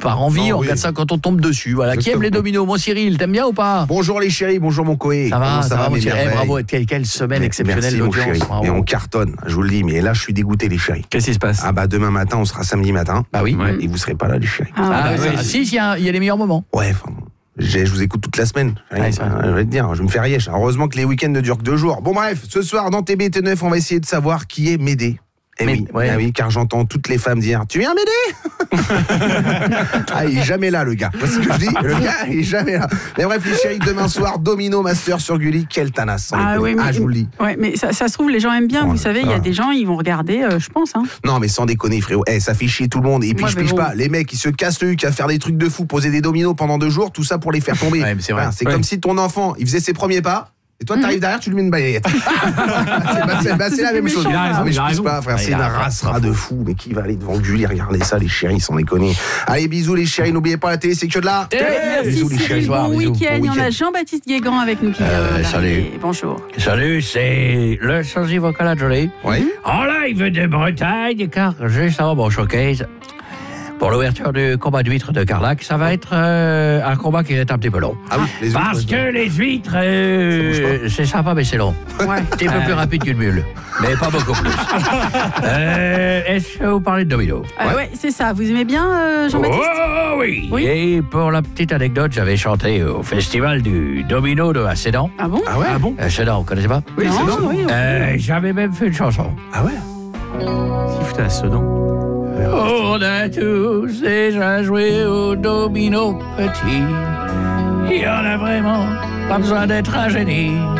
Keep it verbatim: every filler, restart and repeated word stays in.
par envie, non, on oui. regarde ça quand on tombe dessus. Voilà. Qui aime les dominos? Mon Cyril, t'aimes bien ou pas? Bonjour les chéris, bonjour mon Coé. Ça va, Comment ça, va, mon mes Cyril. Eh, merveilles. bravo, quelle, quelle semaine exceptionnelle Merci, mon d'audience. chéri. Bravo. Et on cartonne, je vous le dis, mais là je suis dégoûté les chéris. Qu'est-ce qui se passe? Ah bah demain matin, on sera samedi matin. Bah oui. Ouais. Et vous serez pas là les chéris. Ah, Ah, bah, ouais, ah, si, il y, a- il y a les meilleurs moments. Ouais, enfin, j'ai- je vous écoute toute la semaine. Ouais, c'est vrai. je vais te dire, je me fais riche. Heureusement que les week-ends ne durent que deux jours. Bon bref, ce soir dans T B T neuf, on va essayer de savoir qui est Médée. Eh Mais- oui, ouais. ah oui, car j'entends toutes les femmes dire « Tu viens m'aider ?» Ah, il est jamais là, le gars. Parce que je dis, le gars, il est jamais là. Mais bref, les chéris, demain soir, Domino Master sur Gulli. Quel tanas, sans Ah, déconner. oui, mais, Ah, je vous le dis. Ouais, mais ça, ça se trouve, les gens aiment bien. Oh vous là savez, il y là. a des gens, ils vont regarder, euh, je pense. Hein. Non, mais sans déconner, frérot. Eh, ça fait chier tout le monde. Et puis, Ouais, je mais pige bon. pas. Les mecs, ils se cassent le huc à faire des trucs de fou, poser des dominos pendant deux jours, tout ça pour les faire tomber. Ouais, mais c'est vrai. Voilà, c'est Ouais. comme si ton enfant, il faisait ses premiers pas. Et toi, t'arrives derrière, tu lui mets une balayette. c'est bah, c'est- bah, c'est la C'est même méchant, chose. ça. Il a raison, mais il je a pige raison. pas, frère. Ouais, C'est il une a racera de fou. Mais qui va aller devant Gulli? Regardez ça, les chéris, sans déconner. Allez, bisous, les chéris. N'oubliez pas la télé, c'est que de là. Merci Bisous, les Cyril, chéris. Soir, bon bisous. week-end. Bon Il y en a week-end. Jean-Baptiste Guégan avec nous qui vient Euh, d'arriver. salut. Bonjour. Salut, c'est le sosie vocal adjolé. Oui. En live de Bretagne, car juste avant mon showcase, pour l'ouverture du combat d'huîtres de Carlac, ça va être euh, un combat qui est un petit peu long. Ah oui, les huîtres, Parce ouais. que les huîtres, euh, c'est sympa, mais c'est long. Ouais. Un petit peu plus rapide qu'une mule, mais pas beaucoup plus. Euh, Est-ce que vous parlez de domino? Ah ouais, c'est ça. Vous aimez bien euh, Jean-Baptiste? Oh oui. Oui. Et pour la petite anecdote, j'avais chanté au festival du domino de Sedan. Ah bon? Ah ouais? bon Sedan, vous connaissez pas? Oui, c'est non, bon. oui, oui. Euh, J'avais même fait une chanson. Ah ouais? Qui foutait à Sedan? On a tous déjà joué au domino petit. Il y en a vraiment pas besoin d'être un génie.